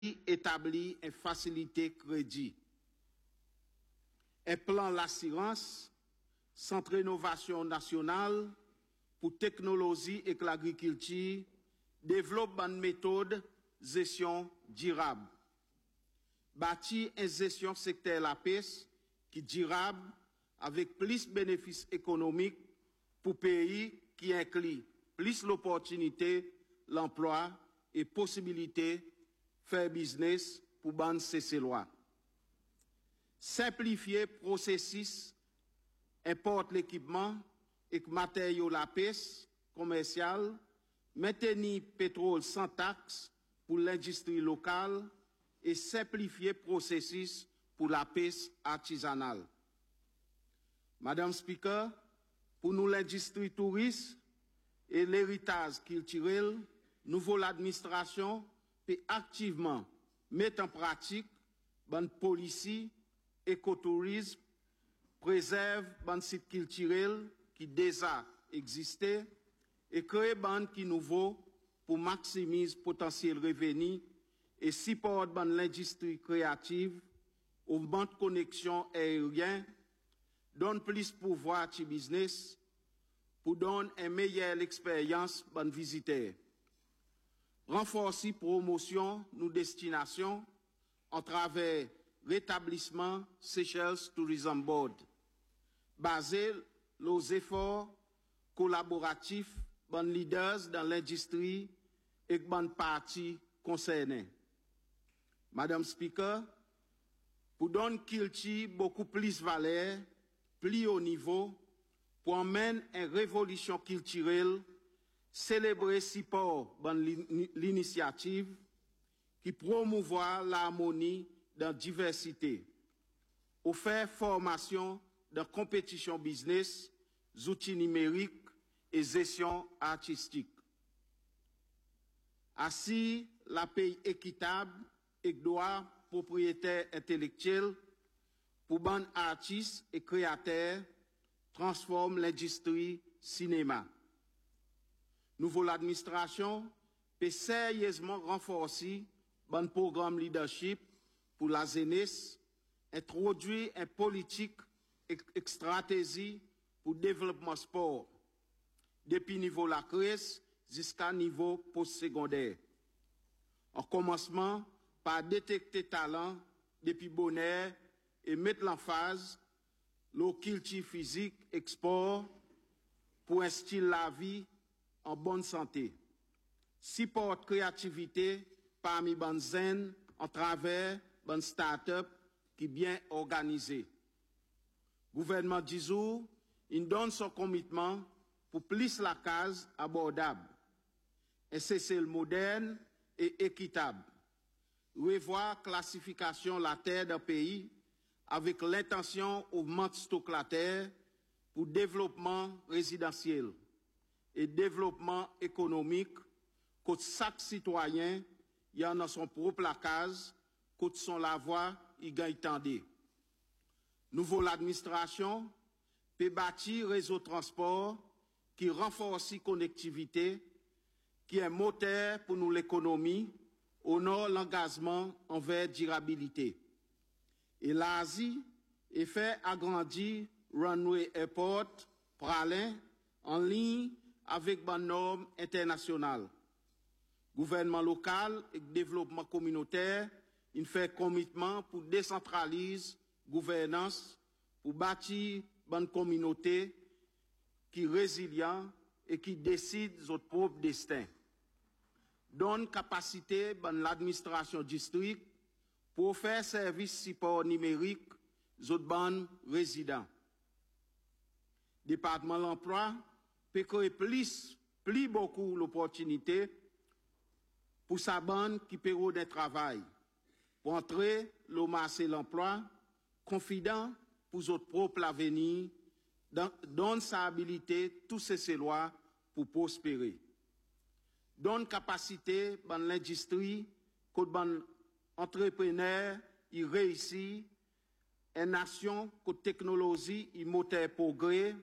établi et facilité crédit. Un plan l'assurance, centre innovation nationale pour technologie et l'agriculture, développe une méthode gestion durable. Bâti une gestion secteur la pêche qui durable avec plus de bénéfices économiques pour pays qui inclut plus l'opportunité, l'emploi et possibilité faire business pour ban CC-loi. Simplifier processus, importe l'équipement et matériaux la pêche commerciale, maintenir pétrole sans taxe pour l'industrie locale et simplifier processus pour la pêche artisanale. Madame Speaker, pour nous l'industrie touriste et l'héritage culturel, nouveau l'administration peut activement mettre en pratique bonne policy, écotourisme, préserve bon site culturel qui déjà existait et créer ban qui nouveau pour maximiser potentiel revenu et supporter ban l'industrie créative aux bandes de connexion aérienne, donne plus pouvoir à business pour donner une meilleure expérience ban visiteurs. Renforcer promotion nos destinations en travers rétablissement Seychelles Tourism Board, baser nos efforts collaboratifs ban leaders dans l'industrie et ban parties concernées. Madame Speaker, pour donner culture beaucoup plus valeur, plus haut niveau, pour emmener une révolution culturelle, célébrer support ban l'initiative qui promouvoir l'harmonie dans diversité, offrir formation dans compétition business, outils numériques et gestion artistique. Ainsi, la paye équitable et droit propriétaire intellectuel pour ban artistes et créateurs transforme l'industrie cinéma. Nouveau l'administration peut sérieusement renforcer un programme leadership pour la jeunesse, introduire une politique et stratégie pour le développement sport, depuis niveau la crèche jusqu'à niveau postsecondaire. En commencement par détecter talent depuis bonheur et mettre l'emphase le culture physique export pour un style la vie en bonne santé. Support créativité parmi les zen en travers les start-up qui bien organisées. Gouvernement d'Izou, il donne son commitment pour plus la case abordable, un CCL moderne et équitable, revoir classification la terre d'un pays avec l'intention d'augmenter stock la terre pour développement résidentiel et développement économique, que chaque citoyen y en a son propre la case, que son la voix y gagne tendé. Nouveau l'administration peut bâtir réseau de transport qui renforce la connectivité, qui est un moteur pour nous l'économie, honore l'engagement envers durabilité. Et l'Asie est fait agrandir Runway Airport, Pralin, en ligne avec les normes internationales. Gouvernement local et développement communautaire, il fait commitment pour décentraliser gouvernance, pour bâtir une communauté qui est résiliente et qui décide de son propre destin. Donne capacité à l'administration district pour faire service support numérique aux autres résidents. Département de l'emploi peut créer plus beaucoup l'opportunité pour sa bande qui période de travail, pour entrer le marché de l'emploi, confident pour son propre avenir, donne sa habilité tous ces lois pour prospérer. Donne capacité dans l'industrie, que les entrepreneurs y réussissent, une nation que technologie y moteur progrès,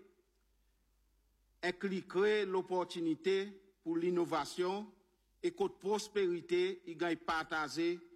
incliquer l'opportunité pour l'innovation et que prospérité y gagne partagée